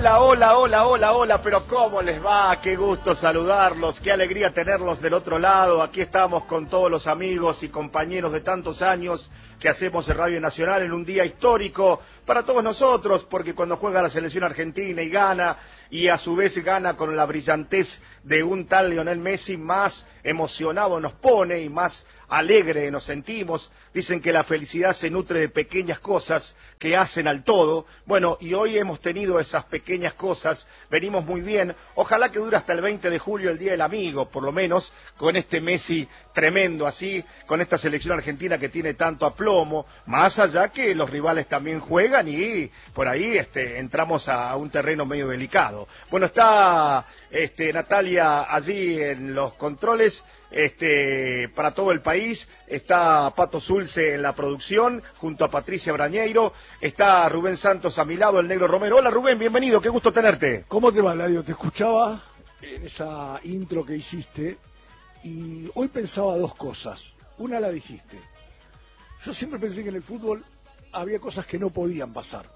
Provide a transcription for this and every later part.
Hola, hola, hola, hola, hola, pero ¿cómo les va? Qué gusto saludarlos, qué alegría tenerlos del otro lado. Aquí estamos con todos los amigos y compañeros de tantos años que hacemos en Radio Nacional en un día histórico para todos nosotros, porque cuando juega la selección argentina y gana, y a su vez gana con la brillantez de un tal Lionel Messi, más emocionado nos pone y más alegre nos sentimos. Dicen que la felicidad se nutre de pequeñas cosas que hacen al todo. Bueno, y hoy hemos tenido esas pequeñas cosas, venimos muy bien. Ojalá que dure hasta el 20 de julio, el Día del Amigo, por lo menos, con este Messi tremendo así, con esta selección argentina que tiene tanto aplomo, más allá que los rivales también juegan y por ahí entramos a un terreno medio delicado. Bueno, está Natalia allí en los controles, para todo el país, está Pato Zulce en la producción, junto a Patricia Brañeiro, está Rubén Santos a mi lado, el Negro Romero. Hola Rubén, bienvenido, qué gusto tenerte. ¿Cómo te va, Ladio? Te escuchaba en esa intro que hiciste y hoy pensaba dos cosas. Una la dijiste. Yo siempre pensé que en el fútbol había cosas que no podían pasar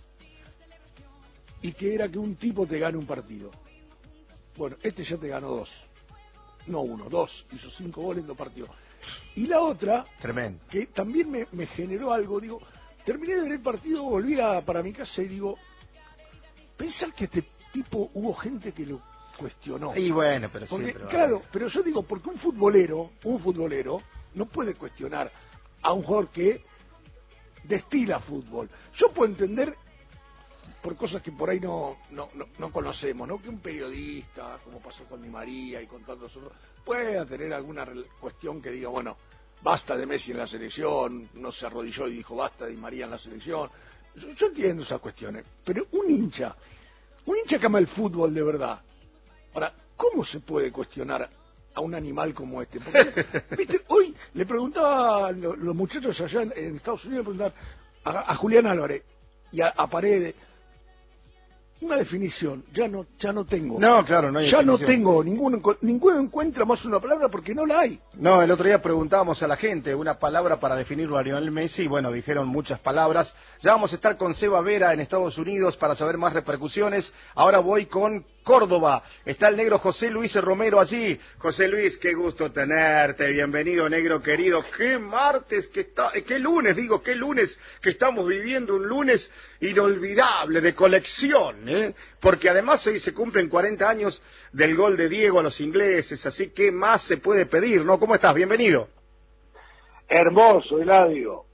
y que era que un tipo te gane un partido. Bueno, ya te ganó dos. No uno, dos. Hizo 5 goles en 2 partidos. Y la otra, tremendo, que también me generó algo, digo, terminé de ver el partido, volví para mi casa y digo, pensar que este tipo hubo gente que lo cuestionó. Y bueno, pero porque, siempre claro, pero yo digo, porque un futbolero no puede cuestionar a un jugador que destila fútbol. Yo puedo entender por cosas que por ahí no conocemos, ¿no? Que un periodista, como pasó con Di María y con tantos otros, pueda tener alguna cuestión que diga, bueno, basta de Messi en la selección, no se arrodilló y dijo basta de Di María en la selección. Yo entiendo esas cuestiones, pero un hincha que ama el fútbol de verdad. Ahora, ¿cómo se puede cuestionar a un animal como este? Porque, viste, hoy le preguntaba a los muchachos allá en Estados Unidos, le preguntaban a Julián Álvarez y a Paredes, una definición, ya no tengo. No, claro, no hay ya definición. No tengo, ninguno encuentra más una palabra porque no la hay. No, el otro día preguntábamos a la gente una palabra para definirlo a Lionel Messi y bueno, dijeron muchas palabras. Ya vamos a estar con Seba Vera en Estados Unidos para saber más repercusiones. Ahora voy con Córdoba. Está el negro José Luis Romero allí. José Luis, qué gusto tenerte. Bienvenido, negro querido. Qué martes qué lunes que estamos viviendo, un lunes inolvidable de colección, ¿eh? Porque además hoy se cumplen 40 años del gol de Diego a los ingleses, así que más se puede pedir, ¿no? ¿Cómo estás? Bienvenido. Hermoso, Eladio.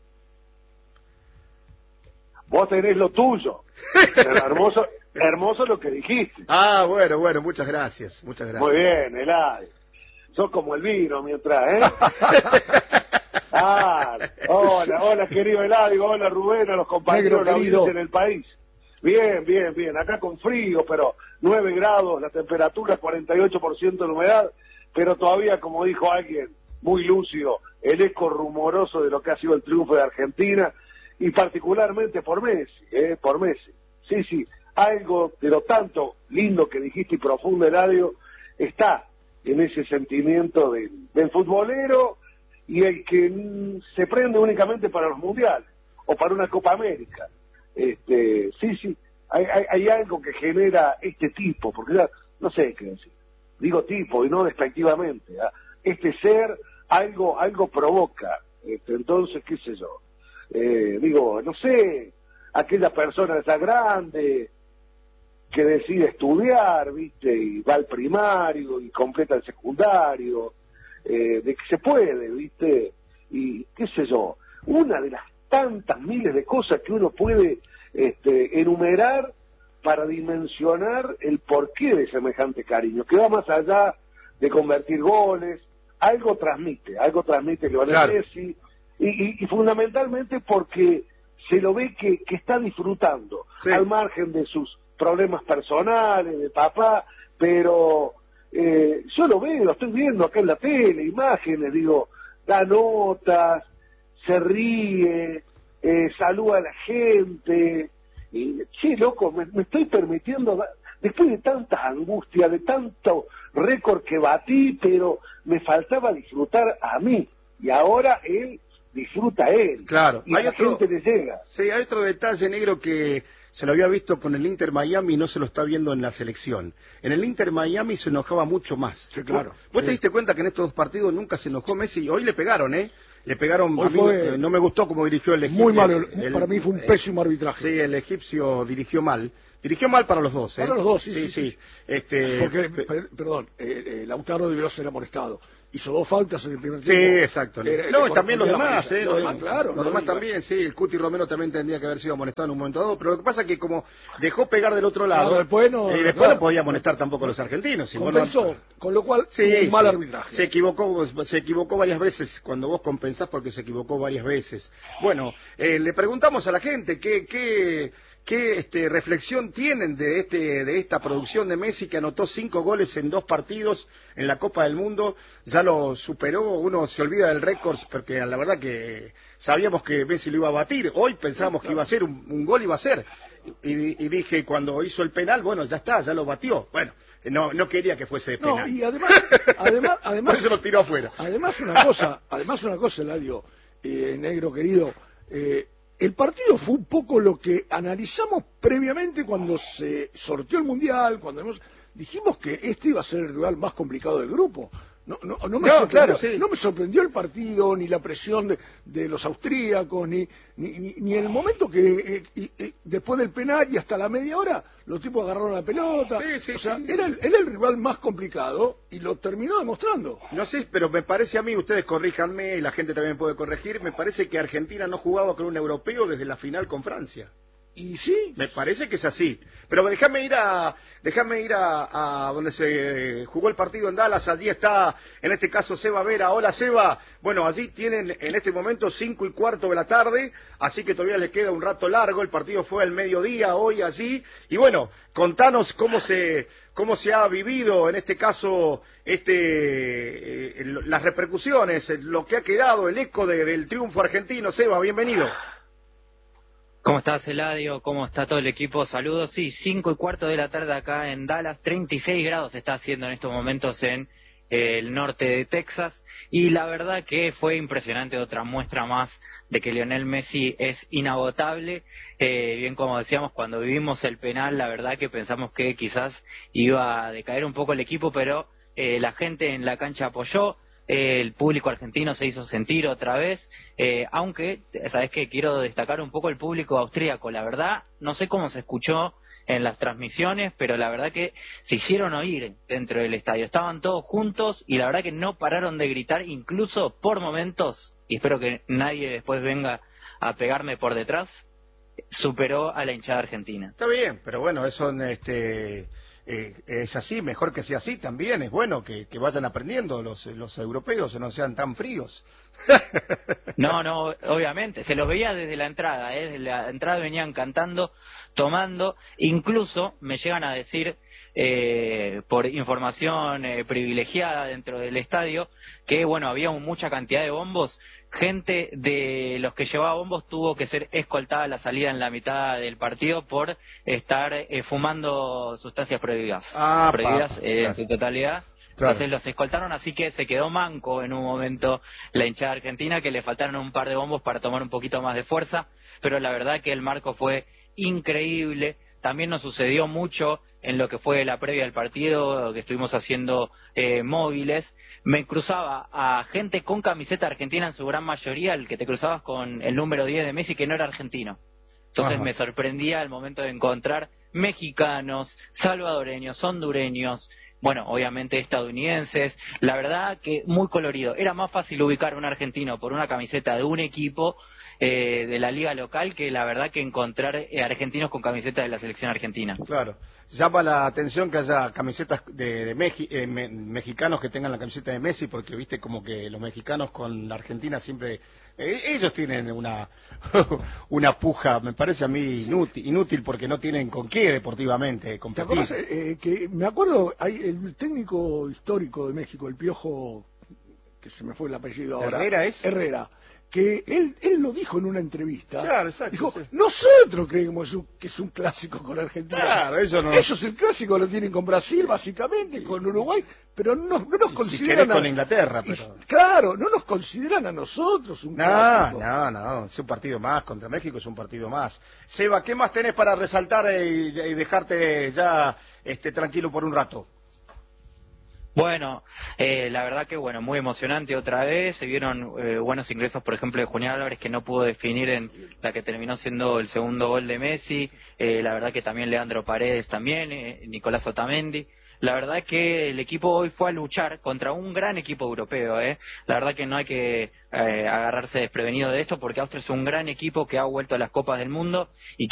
Vos tenés lo tuyo. Pero hermoso lo que dijiste. Ah, bueno, muchas gracias. Muy bien, Eladio. Sos como el vino mientras, ¿eh? Hola, querido Eladio. Hola, Rubén, a los compañeros de la audiencia en el país. Bien. Acá con frío, pero 9 grados, la temperatura, 48% de humedad, pero todavía, como dijo alguien muy lúcido, el eco rumoroso de lo que ha sido el triunfo de Argentina, y particularmente por Messi. Sí, algo de lo tanto lindo que dijiste y profundo, Eladio, está en ese sentimiento del futbolero y el que se prende únicamente para los mundiales o para una Copa América. Sí, hay algo que genera este tipo, porque ya no sé qué decir, digo tipo y no despectivamente, ¿eh? Este ser algo provoca, entonces qué sé yo, no sé, aquella persona esa grande que decide estudiar, viste, y va al primario y completa el secundario, de que se puede, viste, y qué sé yo, una de las tantas miles de cosas que uno puede enumerar para dimensionar el porqué de semejante cariño, que va más allá de convertir goles, algo transmite Lionel Messi, y fundamentalmente porque se lo ve que está disfrutando, sí, al margen de sus problemas personales, de papá, pero yo lo estoy viendo acá en la tele, imágenes, da notas, se ríe, saluda a la gente, y che, loco, me estoy permitiendo, después de tantas angustias, de tanto récord que batí, pero me faltaba disfrutar a mí, y ahora él disfruta a él, claro, y a la gente le llega. Sí, hay otro detalle, negro, que se lo había visto con el Inter Miami y no se lo está viendo en la selección. En el Inter Miami se enojaba mucho más. Sí, claro. ¿Vos te diste cuenta que en estos dos partidos nunca se enojó Messi? Hoy le pegaron, Le pegaron, hoy a mí no me gustó cómo dirigió el egipcio. Muy malo, para mí fue un pésimo arbitraje. Sí, el egipcio dirigió mal para los dos, Para los dos, sí. Porque, perdón, Lautaro debió ser amonestado. Hizo 2 faltas en el primer tiempo. Sí, exacto. No, y también los demás, Los demás, claro. Los demás también, sí. El Cuti Romero también tendría que haber sido amonestado en un momento dado, pero lo que pasa es que como dejó pegar del otro lado, después no podía amonestar tampoco a los argentinos. Compensó, con lo cual fue un mal arbitraje. Se equivocó varias veces cuando vos compensás porque se equivocó varias veces. Bueno, le preguntamos a la gente ¿Qué reflexión tienen de esta producción de Messi, que anotó 5 goles en 2 partidos en la Copa del Mundo? Ya lo superó, uno se olvida del récord, porque la verdad que sabíamos que Messi lo iba a batir. Hoy pensábamos que iba a ser un gol, iba a ser. Y dije, cuando hizo el penal, bueno, ya está, ya lo batió. Bueno, no quería que fuese de penal. Y además por eso lo tiró afuera. Además una cosa, Eladio, negro querido, el partido fue un poco lo que analizamos previamente cuando se sorteó el Mundial, dijimos que este iba a ser el rival más complicado del grupo. No me sorprendió el partido, ni la presión de los austríacos, ni el momento que después del penal y hasta la media hora los tipos agarraron la pelota. Era el rival más complicado y lo terminó demostrando. No sé, pero me parece a mí, ustedes corríjanme y la gente también puede corregir, me parece que Argentina no jugaba con un europeo desde la final con Francia. Y sí, me parece que es así, pero déjame ir a donde se jugó el partido en Dallas. Allí está, en este caso, Seba Vera. Hola, Seba. Bueno, allí tienen en este momento 5:15 de la tarde, así que todavía le queda un rato largo. El partido fue al mediodía hoy allí, y bueno, contanos cómo se ha vivido en este caso las repercusiones, lo que ha quedado, el eco del triunfo argentino. Seba, bienvenido. ¿Cómo estás, Eladio? ¿Cómo está todo el equipo? Saludos. Sí, 5:15 de la tarde acá en Dallas, 36 grados está haciendo en estos momentos en el norte de Texas, y la verdad que fue impresionante, otra muestra más de que Lionel Messi es inagotable. Bien, como decíamos, cuando vivimos el penal, la verdad que pensamos que quizás iba a decaer un poco el equipo, pero la gente en la cancha apoyó. El público argentino se hizo sentir otra vez, aunque, ¿sabes qué? Quiero destacar un poco el público austríaco. La verdad, no sé cómo se escuchó en las transmisiones, pero la verdad que se hicieron oír dentro del estadio. Estaban todos juntos y la verdad que no pararon de gritar, incluso por momentos, y espero que nadie después venga a pegarme por detrás, superó a la hinchada argentina. Está bien, pero bueno, eso es así, mejor que sea así también. Es bueno que vayan aprendiendo los europeos, no sean tan fríos. No, obviamente, se los veía desde la entrada, desde la entrada venían cantando, tomando, incluso me llegan a decir, por información privilegiada dentro del estadio, que bueno, había mucha cantidad de bombos. Gente de los que llevaba bombos tuvo que ser escoltada a la salida en la mitad del partido por estar fumando sustancias prohibidas, en su totalidad. Claro. Entonces los escoltaron, así que se quedó manco en un momento la hinchada argentina, que le faltaron un par de bombos para tomar un poquito más de fuerza, pero la verdad que el marco fue increíble. También nos sucedió mucho en lo que fue la previa del partido, que estuvimos haciendo móviles. Me cruzaba a gente con camiseta argentina, en su gran mayoría, el que te cruzabas con el número 10 de Messi, que no era argentino. Entonces me sorprendía al momento de encontrar mexicanos, salvadoreños, hondureños, bueno, obviamente estadounidenses. La verdad que muy colorido. Era más fácil ubicar a un argentino por una camiseta de un equipo de la liga local, que la verdad que encontrar argentinos con camiseta de la selección argentina. Claro, llama la atención que haya camisetas de mexicanos que tengan la camiseta de Messi, porque viste como que los mexicanos con la Argentina siempre, ellos tienen una puja, me parece a mí inútil, porque no tienen con qué deportivamente competir. ¿Te acuerdas, que me acuerdo, hay el técnico histórico de México, el Piojo, que se me fue el apellido ahora. ¿Herrera es? Herrera. que él lo dijo en una entrevista. Claro, exacto. Dijo, Sí. nosotros creemos que es un clásico con Argentina. Claro, ellos el clásico lo tienen con Brasil, básicamente, con Uruguay, pero no nos consideran... Si querés con Inglaterra, pero... Claro, no nos consideran a nosotros un clásico. No, es un partido más, contra México es un partido más. Seba, ¿qué más tenés para resaltar y dejarte ya tranquilo por un rato? Bueno, la verdad que bueno, muy emocionante otra vez, se vieron buenos ingresos, por ejemplo, de Julián Álvarez, que no pudo definir en la que terminó siendo el segundo gol de Messi, la verdad que también Leandro Paredes también, Nicolás Otamendi. La verdad que el equipo hoy fue a luchar contra un gran equipo europeo, La verdad que no hay que agarrarse desprevenido de esto, porque Austria es un gran equipo que ha vuelto a las Copas del Mundo y